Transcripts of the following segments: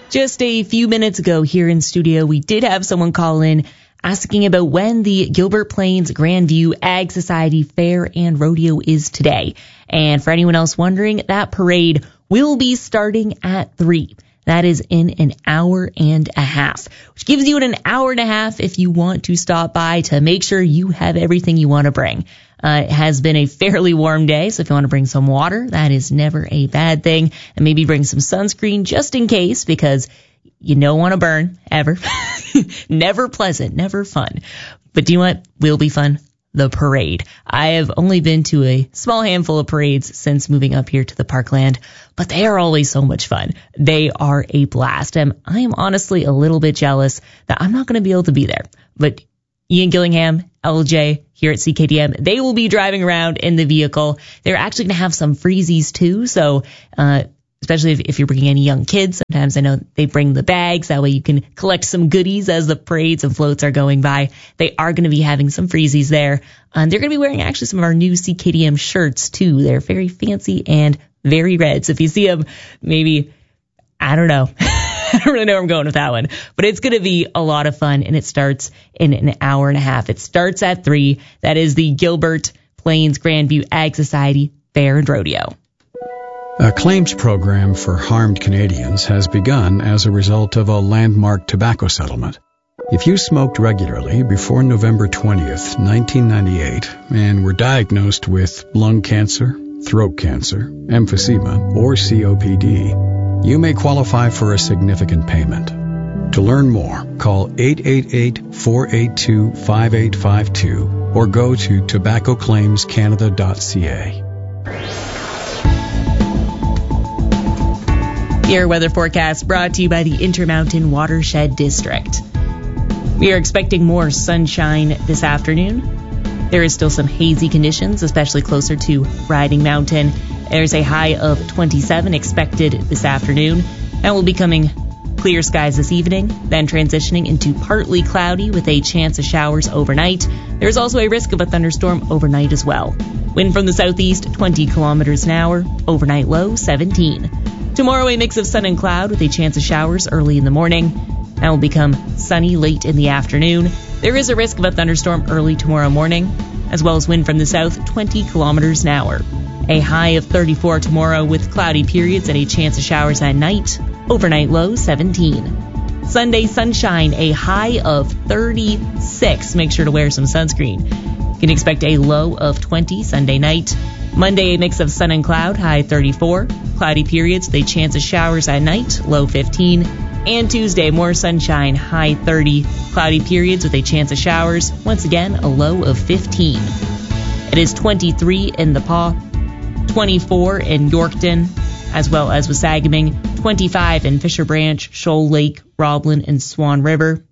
Just a few minutes ago here in studio, we did have someone call in asking about when the Gilbert Plains Grandview Ag Society Fair and Rodeo is today. And for anyone else wondering, that parade will be starting at 3. That is in an hour and a half, which gives you an hour and a half if you want to stop by to make sure you have everything you want to bring. It has been a fairly warm day, so if you want to bring some water, that is never a bad thing. And maybe bring some sunscreen just in case, because you don't want to burn, ever. Never pleasant, never fun. But do you know what will be fun? The parade. I have only been to a small handful of parades since moving up here to the Parkland, but they are always so much fun. They are a blast. And I am honestly a little bit jealous that I'm not going to be able to be there. But Ian Gillingham, LJ here at CKDM, they will be driving around in the vehicle. They're actually going to have some freezies too. So, especially if you're bringing any young kids. Sometimes I know they bring the bags. That way you can collect some goodies as the parades and floats are going by. They are going to be having some freezies there. They're going to be wearing actually some of our new CKDM shirts too. They're very fancy and very red. So if you see them, maybe, I don't know. I don't really know where I'm going with that one. But it's going to be a lot of fun, and it starts in an hour and a half. It starts at 3. That is the Gilbert Plains Grandview Ag Society Fair and Rodeo. A claims program for harmed Canadians has begun as a result of a landmark tobacco settlement. If you smoked regularly before November 20th, 1998, and were diagnosed with lung cancer, throat cancer, emphysema, or COPD, you may qualify for a significant payment. To learn more, call 888-482-5852 or go to tobaccoclaimscanada.ca. Your weather forecast brought to you by the Intermountain Watershed District. We are expecting more sunshine this afternoon. There is still some hazy conditions, especially closer to Riding Mountain. There's a high of 27 expected this afternoon. That will be becoming clear skies this evening, then transitioning into partly cloudy with a chance of showers overnight. There's also a risk of a thunderstorm overnight as well. Wind from the southeast, 20 kilometers an hour. Overnight low, 17. Tomorrow, a mix of sun and cloud with a chance of showers early in the morning. That will become sunny late in the afternoon. There is a risk of a thunderstorm early tomorrow morning, as well as wind from the south, 20 kilometers an hour. A high of 34 tomorrow with cloudy periods and a chance of showers at night. Overnight low, 17. Sunday, sunshine, a high of 36. Make sure to wear some sunscreen. You can expect a low of 20 Sunday night. Monday, a mix of sun and cloud, high 34. Cloudy periods with a chance of showers at night, low 15. And Tuesday, more sunshine, high 30. Cloudy periods with a chance of showers. Once again, a low of 15. It is 23 in the Paw, 24 in Yorkton, as well as Wasagaming, 25 in Fisher Branch, Shoal Lake, Roblin, and Swan River,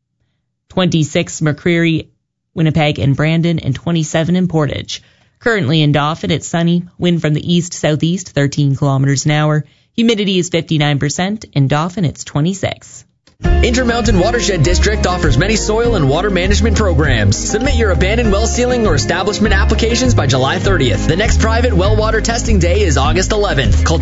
26 McCreary, Winnipeg, and Brandon, and 27 in Portage. Currently in Dauphin, it's sunny, wind from the east-southeast, 13 kilometers an hour. Humidity is 59%. In Dauphin, it's 26. Intermountain Watershed District offers many soil and water management programs. Submit your abandoned well sealing or establishment applications by July 30th. The next private well water testing day is August 11th. Call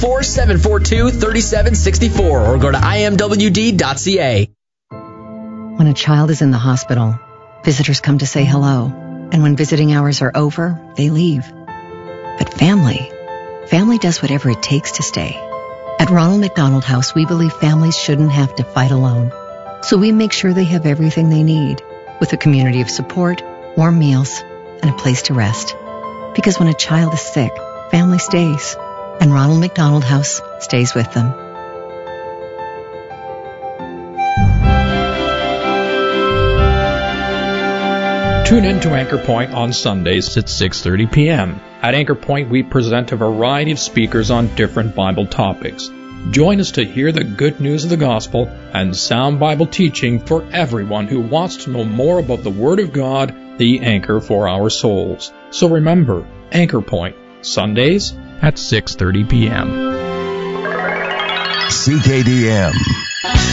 204-742-3764 or go to imwd.ca. When a child is in the hospital, visitors come to say hello. And when visiting hours are over, they leave. But family does whatever it takes to stay. At Ronald McDonald House, we believe families shouldn't have to fight alone. So we make sure they have everything they need, with a community of support, warm meals, and a place to rest. Because when a child is sick, family stays, and Ronald McDonald House stays with them. Tune in to Anchor Point on Sundays at 6:30 p.m. At Anchor Point, we present a variety of speakers on different Bible topics. Join us to hear the good news of the gospel and sound Bible teaching for everyone who wants to know more about the Word of God, the anchor for our souls. So remember, Anchor Point, Sundays at 6:30 p.m. CKDM.